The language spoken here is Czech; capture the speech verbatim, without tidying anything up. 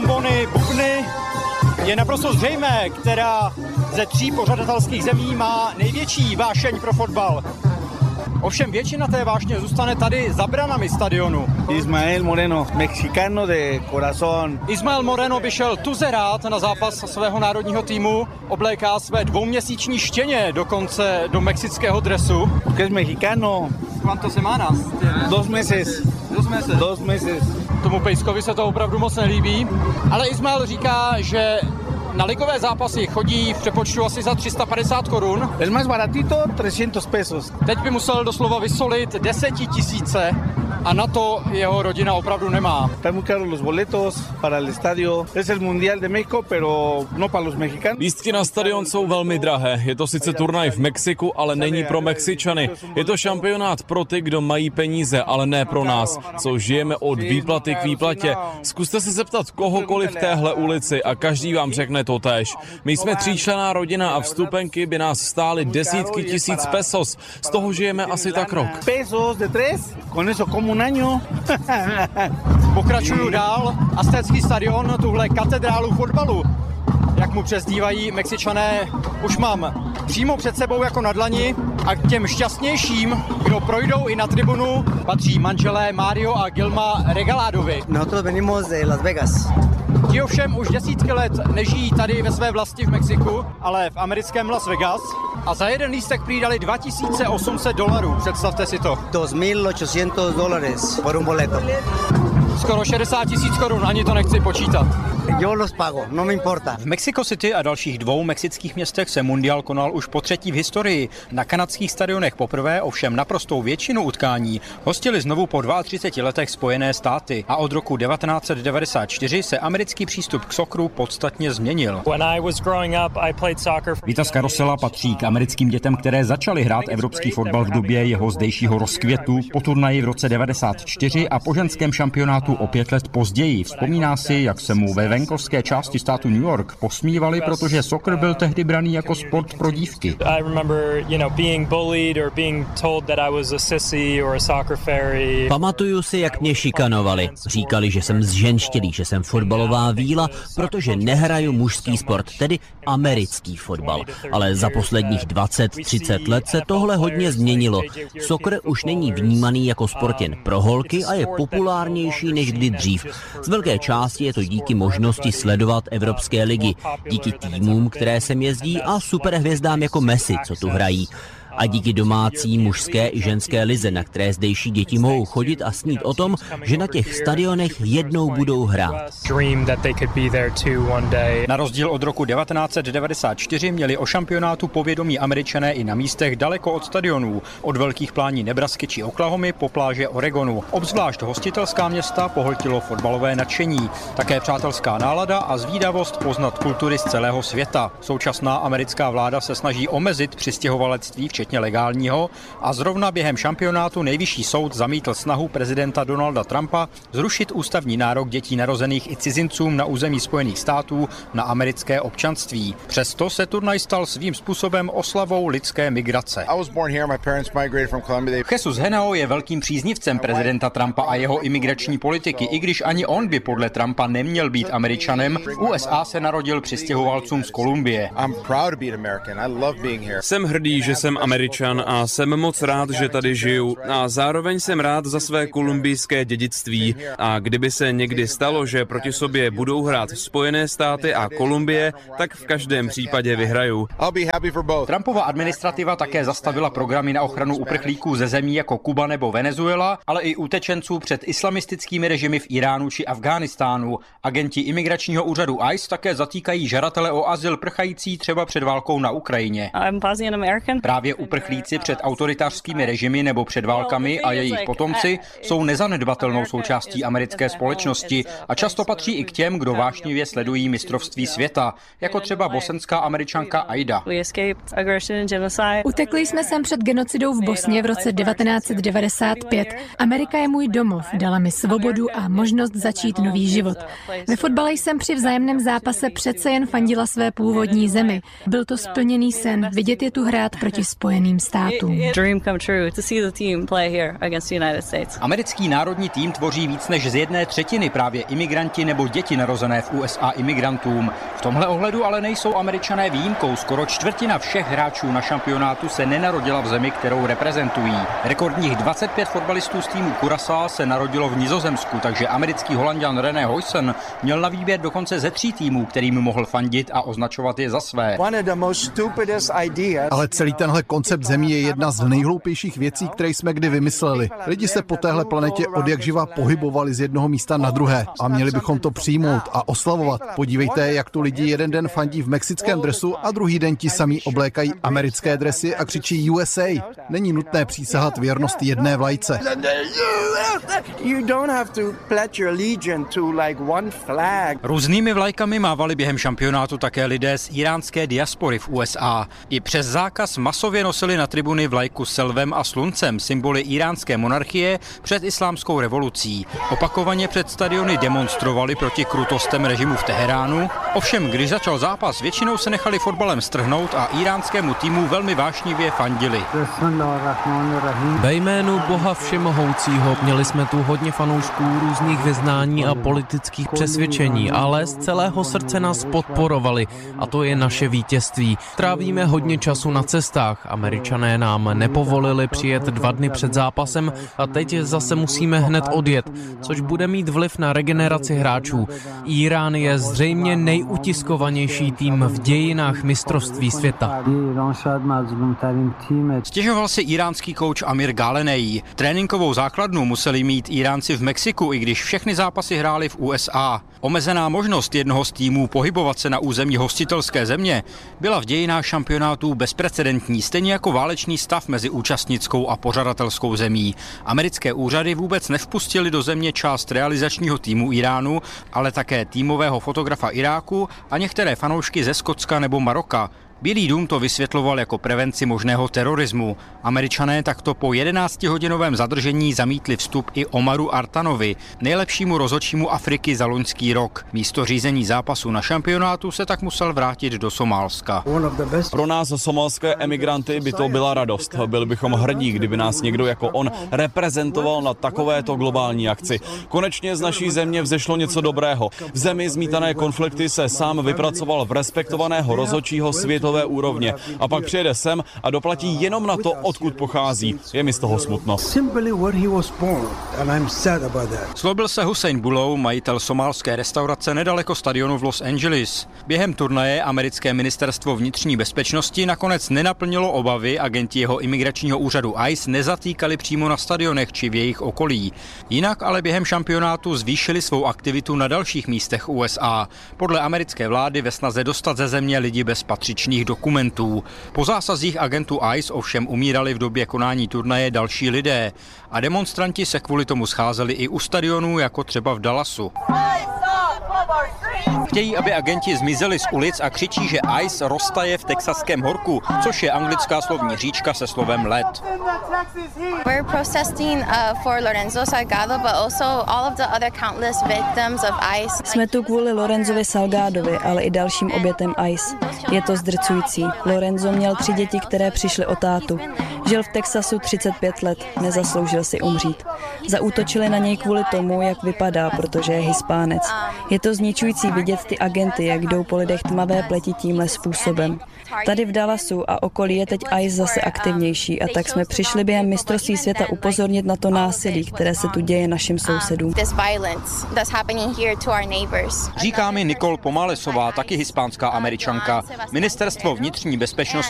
trombony, bubny. Je naprosto zřejmé, která ze tří pořadatelských zemí má největší vášeň pro fotbal. Ovšem většina té vášně zůstane tady za branami stadionu. Ismael Moreno, mexicano de corazón. Ismael Moreno by šel tuze rád na zápas svého národního týmu, obléká své dvouměsíční štěně dokonce do mexického dresu. Que es mexicano. ¿Cuántas semanas? Dos meses. Dos meses. Dos meses. Tomu Pejskovi se to opravdu moc nelíbí, ale Ismael říká, že na ligové zápasy chodí v přepočtu asi za tři sta padesát korun. El más baratito, trescientos pesos. Teď by musel doslova vysolit desetitisíce a na to jeho rodina opravdu nemá. Están muy caros los boletos para el estadio. Es el Mundial de México, pero no para los mexicanos. Lístky na stadion jsou velmi drahé. Je to sice turnaj v Mexiku, ale není pro Mexičany. Je to šampionát pro ty, kdo mají peníze, ale ne pro nás, co žijeme od výplaty k výplatě. Zkuste se zeptat kohokoliv v téhle ulici a každý vám řekne totéž. My jsme tříčlenná rodina a vstupenky by nás stály desítky tisíc pesos. Z toho žijeme asi tak rok. Pesos de tres, con eso como un año. Pokračuju dál. Aztécký stadion, tuhle katedrálu fotbalu, jak mu přezdívají Mexičané, už mám přímo před sebou jako na dlani a k těm šťastnějším, kdo projdou i na tribunu, patří manželé Mario a Gilma Regaládovi. Nosotros venimos de Las Vegas. Ti ovšem už desítky let nežijí tady ve své vlasti v Mexiku, ale v americkém Las Vegas a za jeden lístek přidali dva tisíce osm set dolarů, představte si to. dos mil ochocientos dólares por un boleto. Skoro šedesát tisíc korun, ani to nechci počítat. Yo los pago, no me importa. V Mexico City a dalších dvou mexických městech se mundial konal už po třetí v historii. Na kanadských stadionech poprvé ovšem naprostou většinu utkání hostili znovu po třiceti dvou letech Spojené státy a od roku devatenáct set devadesát čtyři se americký přístup k sokru podstatně změnil. Vitas Karosela patří k americkým dětem, které začaly hrát evropský fotbal v době jeho zdejšího rozkvětu, po turnaji v roce devadesát čtyři a po ženském šampionátu o pět let později. Vzpomíná si, jak se mu ve venkovské části státu New York posmívali, protože soccer byl tehdy braný jako sport pro dívky. Pamatuju si, jak mě šikanovali. Říkali, že jsem zženštilý, že jsem fotbalová víla, protože nehraju mužský sport, tedy americký fotbal. Ale za posledních dvacet třicet let se tohle hodně změnilo. Soccer už není vnímaný jako sport jen pro holky a je populárnější než kdy dřív. Z velké části je to díky možnosti sledovat evropské ligy, díky týmům, které sem jezdí a superhvězdám jako Messi, co tu hrají. A díky domácí, mužské i ženské lize, na které zdejší děti mohou chodit a snít o tom, že na těch stadionech jednou budou hrát. Na rozdíl od roku devatenáct set devadesát čtyři měli o šampionátu povědomí Američané i na místech daleko od stadionů, od velkých plání Nebrasky či Oklahomy po pláže Oregonu. Obzvlášť hostitelská města pohltilo fotbalové nadšení, také přátelská nálada a zvídavost poznat kultury z celého světa. Současná americká vláda se snaží omezit přistěhovalectví včetně legálního a zrovna během šampionátu nejvyšší soud zamítl snahu prezidenta Donalda Trumpa zrušit ústavní nárok dětí narozených i cizincům na území Spojených států na americké občanství. Přesto se turnaj stal svým způsobem oslavou lidské migrace. Jesus Henao je velkým příznivcem prezidenta Trumpa a jeho imigrační politiky, i když ani on by podle Trumpa neměl být Američanem. V U S A se narodil přistěhovalcům z Kolumbie. Jsem hrdý, že jsem Američan a jsem moc rád, že tady žiju a zároveň jsem rád za své kolumbijské dědictví a kdyby se někdy stalo, že proti sobě budou hrát Spojené státy a Kolumbie, tak v každém případě vyhraju. Trumpova administrativa také zastavila programy na ochranu uprchlíků ze zemí jako Kuba nebo Venezuela, ale i utečenců před islamistickými režimy v Iránu či Afghánistánu. Agenti imigračního úřadu I C E také zatýkají žadatele o azyl prchající třeba před válkou na Ukrajině. Právě uprchlíci před autoritářskými režimy nebo před válkami a jejich potomci jsou nezanedbatelnou součástí americké společnosti a často patří i k těm, kdo vášnivě sledují mistrovství světa, jako třeba bosenská Američanka Aida. Utekli jsme sem před genocidou v Bosně v roce devatenáct set devadesát pět. Amerika je můj domov, dala mi svobodu a možnost začít nový život. Ve fotbale jsem při vzájemném zápase přece jen fandila své původní zemi. Byl to splněný sen, vidět je tu hrát proti Spojeným Spojeným státům. Americký národní tým tvoří víc než z jedné třetiny právě imigranti nebo děti narozené v U S A imigrantům. V tomhle ohledu ale nejsou Američané výjimkou. Skoro čtvrtina všech hráčů na šampionátu se nenarodila v zemi, kterou reprezentují. Rekordních dvacet pět fotbalistů z týmu Curaçao se narodilo v Nizozemsku, takže americký Holanďan René Huyssen měl na výběr dokonce ze tří týmů, kterým mohl fandit a označovat je za své. Ale celý tenhle koncept zemí je jedna z nejhloupějších věcí, které jsme kdy vymysleli. Lidi se po téhle planetě odjakživa pohybovali z jednoho místa na druhé a měli bychom to přijmout a oslavovat. Podívejte, jak tu lidi jeden den fandí v mexickém dresu a druhý den ti samí oblékají americké dresy a křičí U S A. Není nutné přísahat věrnost jedné vlajce. Různými vlajkami mávali během šampionátu také lidé z iránské diaspory v U S A. I přes zákaz masově nosili na tribuny vlajku s lvem a sluncem, symboly iránské monarchie před islámskou revolucí. Opakovaně před stadiony demonstrovali proti krutostem režimu v Teheránu. Ovšem, když začal zápas, většinou se nechali fotbalem strhnout a iránskému týmu velmi vášnivě fandili. Ve jménu Boha Všemohoucího měli jsme tu hodně fanoušků různých vyznání a politických přesvědčení, ale z celého srdce nás podporovali a to je naše vítězství. Trávíme hodně času na cestách. Američané nám nepovolili přijet dva dny před zápasem a teď zase musíme hned odjet, což bude mít vliv na regeneraci hráčů. Irán je zřejmě nejutiskovanější tým v dějinách mistrovství světa. Stěžoval si iránský kouč Amir Gálenej. Tréninkovou základnu museli mít Iránci v Mexiku, i když všechny zápasy hráli v U S A. Omezená možnost jednoho z týmů pohybovat se na území hostitelské země byla v dějinách šampionátů bezprecedentní, stejně jako válečný stav mezi účastnickou a pořadatelskou zemí. Americké úřady vůbec nevpustili do země část realizačního týmu Iránu, ale také týmového fotografa Iráku a některé fanoušky ze Skotska nebo Maroka. Bílý dům to vysvětloval jako prevenci možného terorismu. Američané takto po jedenáctihodinovém zadržení zamítli vstup i Omaru Artanovi, nejlepšímu rozhodčímu Afriky za loňský rok. Místo řízení zápasu na šampionátu se tak musel vrátit do Somálska. Pro nás somálské emigranty by to byla radost. Byli bychom hrdí, kdyby nás někdo jako on reprezentoval na takovéto globální akci. Konečně z naší země vzešlo něco dobrého. V zemi zmítané konflikty se sám vypracoval v respektovaného rozhodčího světové úrovně a pak přijede sem a doplatí jenom na to, odkud pochází. Je mi z toho smutno. Zlobil se Hussein Bulou, majitel somálské restaurace nedaleko stadionu v Los Angeles. Během turnaje americké ministerstvo vnitřní bezpečnosti nakonec nenaplnilo obavy, agenti jeho imigračního úřadu I C E nezatýkali přímo na stadionech či v jejich okolí. Jinak ale během šampionátu zvýšili svou aktivitu na dalších místech U S A. Podle americké vlády ve snaze dostat ze země lidi bez patřičných dokumentů. Po zásazích agentů I C E ovšem umírali v době konání turnaje další lidé a demonstranti se kvůli tomu scházeli i u stadionů, jako třeba v Dallasu. Chtějí, aby agenti zmizeli z ulic a křičí, že I C E roztaje v texaském horku, což je anglická slovní říčka se slovem led. We're protesting uh, for Lorenzo Salgado, but also all of the other countless victims of I C E. Jsme tu kvůli Lorenzovi Salgadovi, ale i dalším obětem I C E. Je to zdrcující. Lorenzo měl tři děti, které přišly o tátu. Žil v Texasu třicet pět let, nezasloužil si umřít. Zaútočili na něj kvůli tomu, jak vypadá, protože je Hispánec. Je to zničující vidět ty agenty, jak jdou po lidech tmavé pleti tímhle způsobem. Tady v Dallasu a okolí je teď I C E zase aktivnější a tak jsme přišli během mistrovství světa upozornit na to násilí, které se tu děje našim sousedům. Říká mi Nicole Pomalesová, taky hispánská Američanka. Ministerstvo vnitřní bezpečnosti